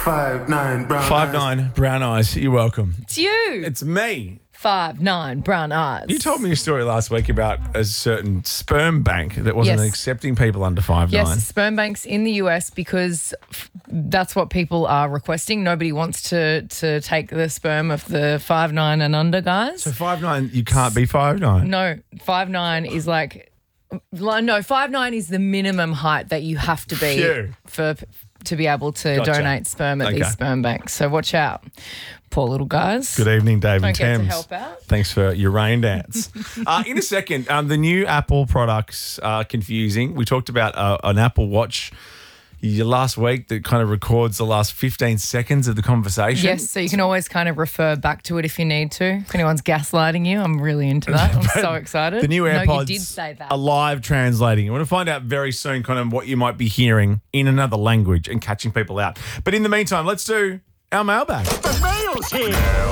5'9" brown 5'9", brown eyes. You're welcome. It's you. It's me. 5'9", brown eyes. You told me a story last week about a certain sperm bank that wasn't Yes. accepting people under 5'9". Yes, sperm banks in the US because that's what people are requesting. Nobody wants to take the sperm of the 5'9" and under guys. So 5'9", you can't be 5'9". No, 5'9" is like no, 5'9" is the minimum height that you have to be Phew. to be able to Gotcha. donate sperm at Okay. these sperm banks. So watch out, poor little guys. Good evening, Dave and Don't get to Thames. help out. Thanks for your rain dance. In a second, the new Apple products are confusing. We talked about an Apple Watch last week that kind of records the last 15 seconds of the conversation. Yes, so you can always kind of refer back to it if you need to. If anyone's gaslighting you, I'm really into that. I'm so excited. The new No, AirPods you did say that. are live translating. I want to find out very soon kind of what you might be hearing in another language and catching people out. But in the meantime, let's do our mailbag. The mail's here.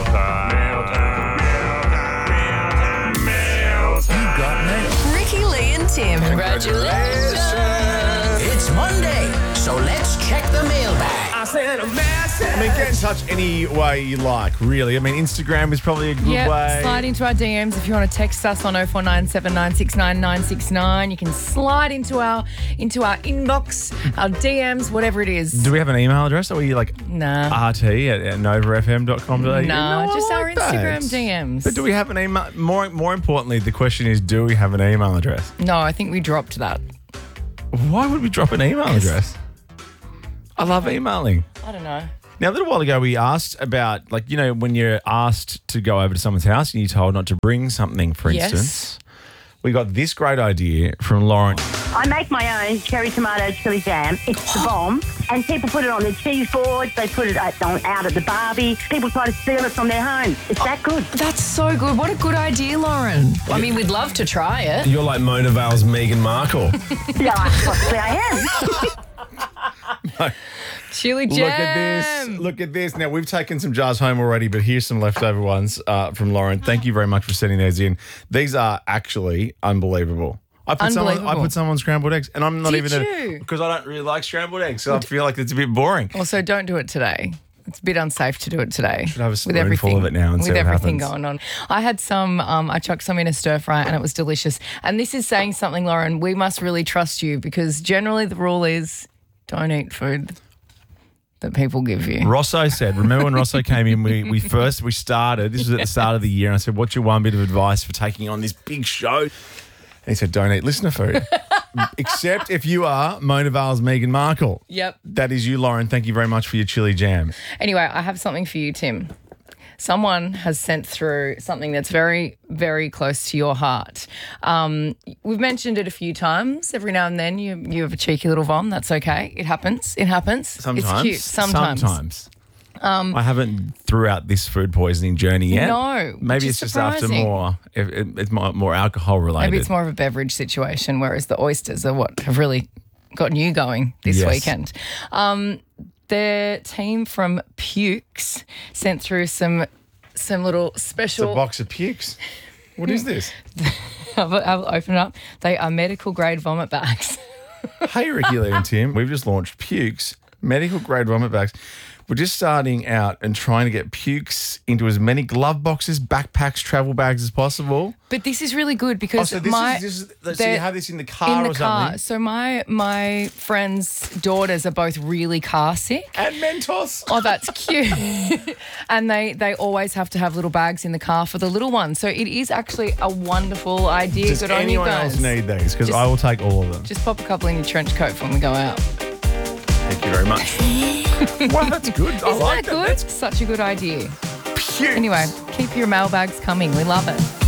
You got mail. Ricky, Lee, and Tim. Congratulations. It's Monday, so let's check the mailbag. I sent a message. I mean, get in touch any way you like, really. I mean, Instagram is probably a good way. Slide into our DMs if you want to text us on 0497 969 969. You can slide into our inbox, our DMs, whatever it is. Do we have an email address? Or are you like Nah. rt@novafm.com.au? No, just I our like that. Instagram DMs. But do we have an email? More importantly, the question is, do we have an email address? No, I think we dropped that. Why would we drop an email address? I love emailing. I don't know. Now, a little while ago, we asked about, like, you know, when you're asked to go over to someone's house and you're told not to bring something, for Yes. instance. We got this great idea from Lauren. I make my own cherry tomato chili jam. It's the bomb. And people put it on their cheese boards. They put it out at the barbie. People try to steal it from their homes. It's that good. That's so good. What a good idea, Lauren. I mean, we'd love to try it. You're like Mona Vale's Meghan Markle. Yeah, possibly I am. Chili jam. Look at this. Look at this. Now, we've taken some jars home already, but here's some leftover ones from Lauren. Thank you very much for sending those in. These are actually unbelievable. I put some on scrambled eggs, and I'm not Did even you? because I don't really like scrambled eggs, so I feel like it's a bit boring. Also, don't do it today. It's a bit unsafe to do it today. Should have a spoonful of it now and see with what everything happens. going on. I had some. I chucked some in a stir fry and it was delicious. And this is saying something, Lauren. We must really trust you because generally the rule is don't eat food that people give you. Rosso said, remember when Rosso came in, we started, this was at the start of the year, and I said, what's your one bit of advice for taking on this big show? And he said, don't eat listener food. Except if you are Mona Vale's Meghan Markle. Yep. That is you, Lauren. Thank you very much for your chili jam. Anyway, I have something for you, Tim. Someone has sent through something that's very, very close to your heart. We've mentioned it a few times. Every now and then you have a cheeky little vom. That's okay. It happens. It happens. Sometimes. It's cute. Sometimes. I haven't throughout this food poisoning journey yet. No, Maybe which it's is just after surprising. it's more alcohol related. Maybe it's more of a beverage situation, whereas the oysters are what have really gotten you going this Yes. weekend. The team from Pukes sent through some little It's a special. box of pukes. What is this? I'll open it up. They are medical grade vomit bags. Hey, Ricky, Lee and Tim. We've just launched Pukes, medical grade vomit bags. We're just starting out and trying to get Pukes into as many glove boxes, backpacks, travel bags as possible. But this is really good Oh, because so so you have this in the car in the or car. something? So my friends' daughters are both really car sick. And Mentos. Oh, that's cute. And they always have to have little bags in the car for the little ones. So it is actually a wonderful idea. Does Good on you anyone guys. else need these? Because Just- I will take all of them. Just pop a couple in your trench coat when we go out. Thank you very much. Well, that's good. I Isn't like that good? That's Such a good idea. Pukes. Anyway, keep your mailbags coming. We love it.